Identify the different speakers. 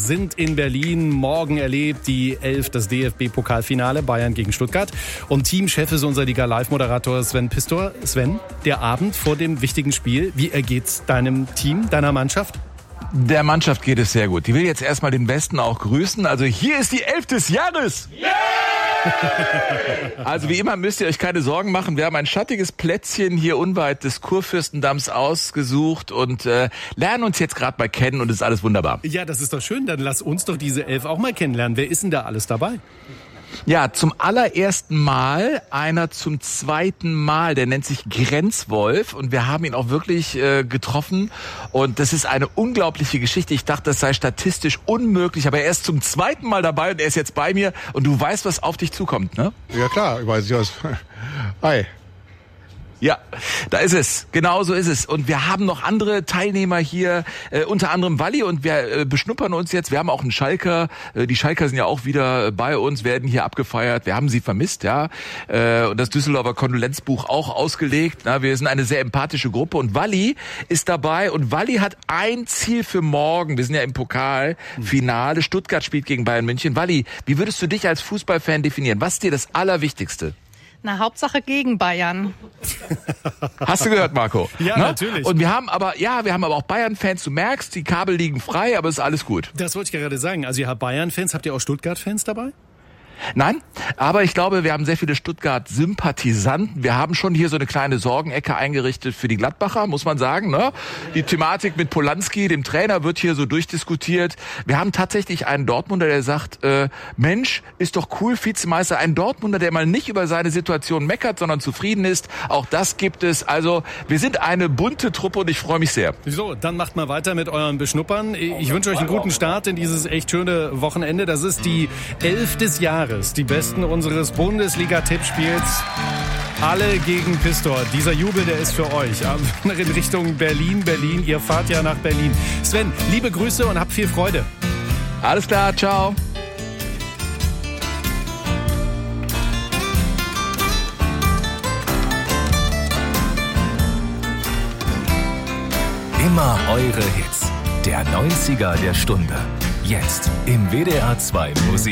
Speaker 1: sind in Berlin. Morgen erlebt die 11 das DFB-Pokalfinale Bayern gegen Stuttgart. Und Teamchef ist unser Liga-Live-Moderator Sven Pistor. Sven, der Abend vor dem wichtigen Spiel, wie ergeht's deinem Team, deiner Mannschaft?
Speaker 2: Der Mannschaft geht es sehr gut. Die will jetzt erstmal den Westen auch grüßen. Also hier ist die 11 des Jahres. Yeah! Also wie immer müsst ihr euch keine Sorgen machen. Wir haben ein schattiges Plätzchen hier unweit des Kurfürstendamms ausgesucht und lernen uns jetzt gerade mal kennen und es ist alles wunderbar.
Speaker 1: Ja, das ist doch schön. Dann lass uns doch diese 11 auch mal kennenlernen. Wer ist denn da alles dabei?
Speaker 2: Ja, zum allerersten Mal, einer zum zweiten Mal, der nennt sich Grenzwolf und wir haben ihn auch wirklich getroffen und das ist eine unglaubliche Geschichte. Ich dachte, das sei statistisch unmöglich, aber er ist zum zweiten Mal dabei und er ist jetzt bei mir und du weißt, was auf dich zukommt, ne?
Speaker 3: Ja klar, ich weiß was. Hi.
Speaker 2: Ja, da ist es. Genau so ist es. Und wir haben noch andere Teilnehmer hier, unter anderem Walli und wir beschnuppern uns jetzt. Wir haben auch einen Schalker. Die Schalker sind ja auch wieder bei uns, werden hier abgefeiert. Wir haben sie vermisst, ja. Und das Düsseldorfer Kondolenzbuch auch ausgelegt. Na, wir sind eine sehr empathische Gruppe und Walli ist dabei und Walli hat ein Ziel für morgen. Wir sind ja im Pokalfinale. Stuttgart spielt gegen Bayern München. Walli, wie würdest du dich als Fußballfan definieren? Was ist dir das Allerwichtigste?
Speaker 4: Na, Hauptsache gegen Bayern.
Speaker 2: Hast du gehört, Marco?
Speaker 1: Ja,
Speaker 2: ne?
Speaker 1: Natürlich.
Speaker 2: Und wir haben aber auch Bayern-Fans. Du merkst, die Kabel liegen frei, aber es ist alles gut.
Speaker 1: Das wollte ich gerade sagen. Also ihr habt Bayern-Fans, habt ihr auch Stuttgart-Fans dabei?
Speaker 2: Nein, aber ich glaube, wir haben sehr viele Stuttgart-Sympathisanten. Wir haben schon hier so eine kleine Sorgenecke eingerichtet für die Gladbacher, muss man sagen. Ne? Die Thematik mit Polanski, dem Trainer, wird hier so durchdiskutiert. Wir haben tatsächlich einen Dortmunder, der sagt, Mensch, ist doch cool, Vizemeister. Ein Dortmunder, der mal nicht über seine Situation meckert, sondern zufrieden ist. Auch das gibt es. Also wir sind eine bunte Truppe und ich freue mich sehr.
Speaker 1: So, dann macht mal weiter mit eurem Beschnuppern. Ich wünsche euch einen guten Start in dieses echt schöne Wochenende. Das ist die 11 des Jahres. Die Besten unseres Bundesliga-Tippspiels. Alle gegen Pistor. Dieser Jubel, der ist für euch. In Richtung Berlin. Ihr fahrt ja nach Berlin. Sven, liebe Grüße und habt viel Freude.
Speaker 2: Alles klar, ciao.
Speaker 5: Immer eure Hits. Der 90er der Stunde. Jetzt im WDR 2 Musik.